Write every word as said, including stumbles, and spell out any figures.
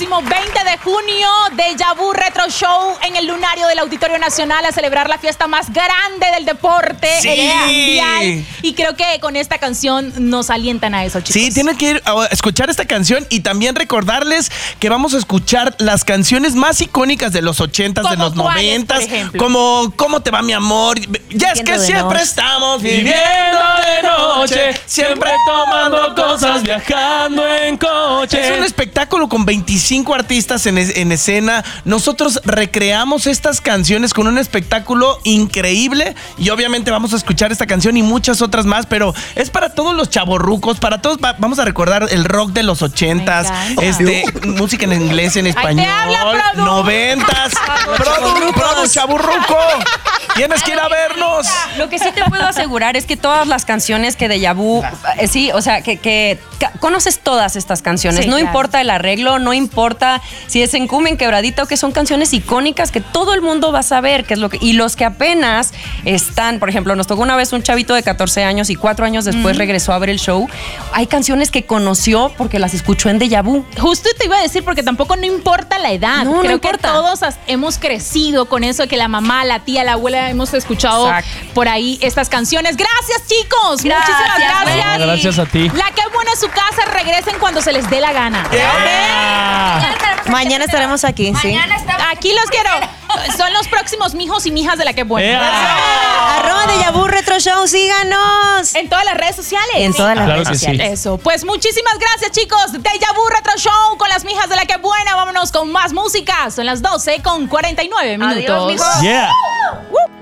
próximo veinte de junio, Déjà Vu Retro Show en el Lunario del Auditorio Nacional a celebrar la fiesta más grande del deporte, sí. el mundial. Y creo que con esta canción nos alientan a eso, chicos. Sí, tienen que ir a escuchar esta canción y también recordarles que vamos a escuchar las canciones más icónicas de los ochentas, de los noventas, como ¿Cómo te va mi amor? Ya es que siempre estamos viviendo de noche, siempre tomando cosas, viajando en coche. Es un espectáculo con veinticinco artistas en, es, en escena. Nosotros recreamos estas canciones con un espectáculo increíble y obviamente vamos a escuchar esta canción y muchas otras más, pero es para todos los chavorrucos, para todos. Va, vamos a recordar el rock de los ochentas, este, música en inglés, en español, noventas. Produ, produ, chavorruco. Tienes que ir a vernos. Lo que sí te puedo asegurar es que todas las canciones que Déjà Vu, eh, sí, o sea, que, que, que conoces todas estas canciones. Sí, no claro. importa el arreglo, no importa si es en cumbia, en quebradita o que son canciones icónicas que todo el mundo va a saber qué es lo que. Y los que apenas están, por ejemplo, nos tocó una vez un chavito de catorce años y cuatro años después mm. regresó a ver el show. Hay canciones que conoció porque las escuchó en Déjà Vu. Justo te iba a decir, porque tampoco no importa la edad. No, Creo no que importa. todos hemos crecido con eso de que la mamá, la tía, la abuela hemos escuchado Exacto. por ahí estas canciones. Gracias, chicos. Gracias, Muchísimas gracias. No, gracias a ti. La que buena es su casa, regresen cuando se les dé la gana. Yeah. Okay. Mañana estaremos aquí, Mañana ¿sí? Aquí los quiero. Son los próximos mijos y mijas de La Que Buena. Yeah. Arroba Déjà Vu Retro Show, síganos. En todas las redes sociales. En todas las Claro redes que sí. sociales. Eso. Pues muchísimas gracias, chicos. Déjà Vu Retro Show con las mijas de La Que Buena. Vámonos con más música. Son las doce con cuarenta y nueve minutos. Adiós, mijos. Yeah. Uh.